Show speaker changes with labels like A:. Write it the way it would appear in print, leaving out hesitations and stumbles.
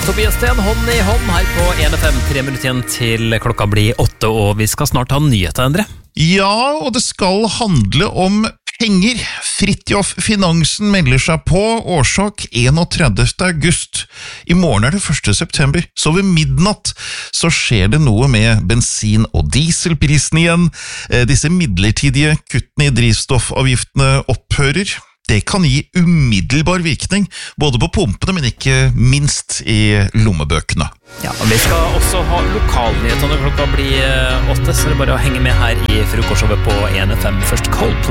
A: Tobias Sten, hånd i hånd her på 1FM, 3 minutter igjen til klokka blir 8, og vi skal snart ha nyheter, Endre.
B: Ja, og det skal handle om penger. Fridtjof Finansen melder seg på, årsak 31. august. I morgen er det 1. september, så ved midnatt så skjer det noe med bensin- og dieselprisen igjen. Disse midlertidige kuttene i drivstoffavgiftene opphører. Det kan gi umiddelbar virkning, både på pumpene, men ikke minst i lommebøkene.
A: Ja, og vi skal også ha lokalnyheter når klokka blir 8, så det er bare å henge med her i frokostshowet på 1FM. Først Coldplay.